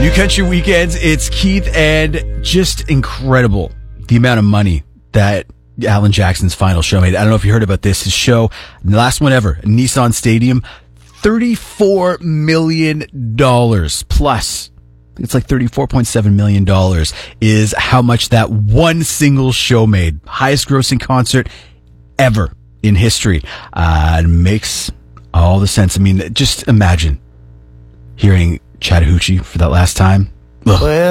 New Country Weekends, it's Keith, and just incredible the amount of money that Alan Jackson's final show made. I don't know if you heard about this. His show, the last one ever, Nissan Stadium, $34 million plus. I think it's like $34.7 million is how much that one single show made. Highest grossing concert ever in history. It makes all the sense. I mean, just imagine hearing Chattahoochee for that last time. Ugh.